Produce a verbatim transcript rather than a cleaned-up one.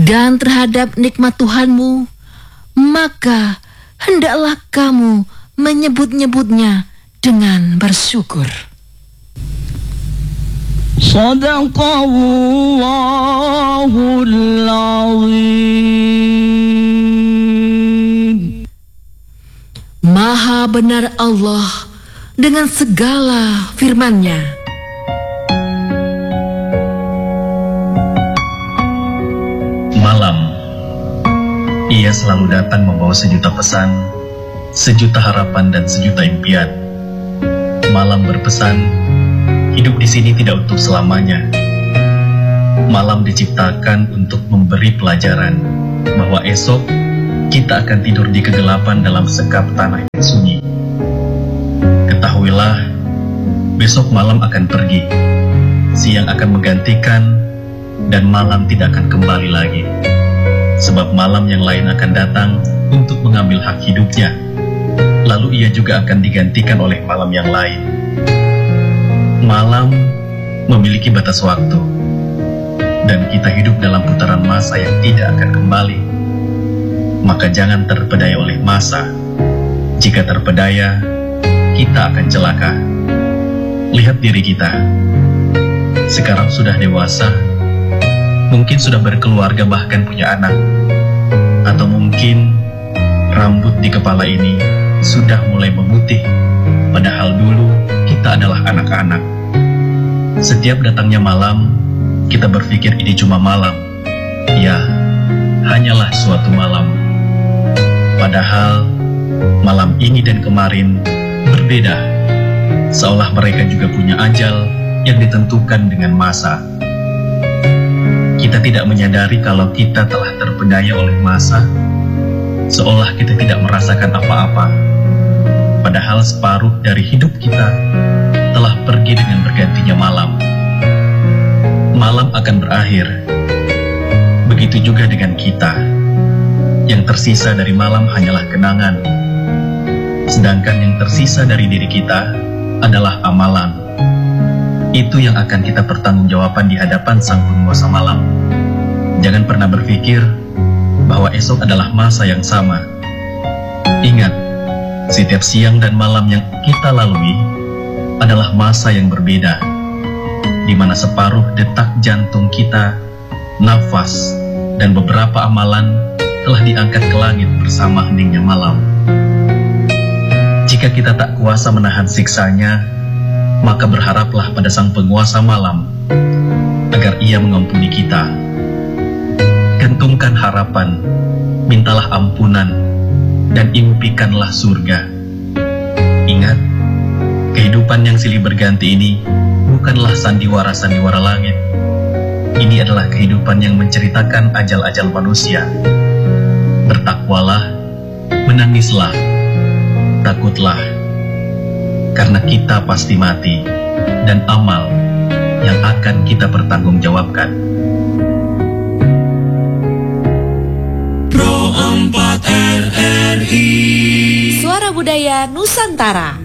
dan terhadap nikmat Tuhanmu, maka hendaklah kamu menyebut-nyebutnya dengan bersyukur. Shadaqallahul azim. Maha benar Allah dengan segala firman-Nya. Malam, ia selalu datang membawa sejuta pesan, sejuta harapan dan sejuta impian. Malam berpesan, hidup di sini tidak untuk selamanya. Malam diciptakan untuk memberi pelajaran bahwa esok kita akan tidur di kegelapan dalam sekap tanah yang sunyi. Ketahuilah, besok malam akan pergi, siang akan menggantikan, dan malam tidak akan kembali lagi. Sebab malam yang lain akan datang untuk mengambil hak hidupnya, lalu ia juga akan digantikan oleh malam yang lain. Malam memiliki batas waktu, dan kita hidup dalam putaran masa yang tidak akan kembali. Maka jangan terpedaya oleh masa. Jika terpedaya, kita akan celaka. Lihat diri kita. Sekarang sudah dewasa, mungkin sudah berkeluarga bahkan punya anak. Atau mungkin rambut di kepala ini sudah mulai memutih, padahal dulu kita adalah anak-anak. Setiap datangnya malam, kita berpikir ini cuma malam. Ya, hanyalah suatu malam. Padahal malam ini dan kemarin berbeda, seolah mereka juga punya ajal yang ditentukan dengan masa. Kita tidak menyadari kalau kita telah terpedaya oleh masa, seolah kita tidak merasakan apa-apa. Padahal separuh dari hidup kita telah pergi dengan bergantinya malam. Malam akan berakhir. Begitu juga dengan kita. Yang tersisa dari malam hanyalah kenangan. Sedangkan yang tersisa dari diri kita adalah amalan. Itu yang akan kita pertanggungjawabkan di hadapan Sang Penguasa Malam. Jangan pernah berpikir bahwa esok adalah masa yang sama. Ingat, setiap siang dan malam yang kita lalui adalah masa yang berbeda, di mana separuh detak jantung kita, nafas, dan beberapa amalan telah diangkat ke langit bersama heningnya malam. Jika kita tak kuasa menahan siksanya, maka berharaplah pada Sang Penguasa Malam agar Ia mengampuni kita. Gantungkan harapan, mintalah ampunan, dan impikanlah surga. Ingat, kehidupan yang silih berganti ini bukanlah sandiwara-sandiwara langit. Ini adalah kehidupan yang menceritakan ajal-ajal manusia. Bertakwalah, menangislah, takutlah, karena kita pasti mati, dan amal yang akan kita pertanggungjawabkan. Pro empat R R I Suara Budaya Nusantara.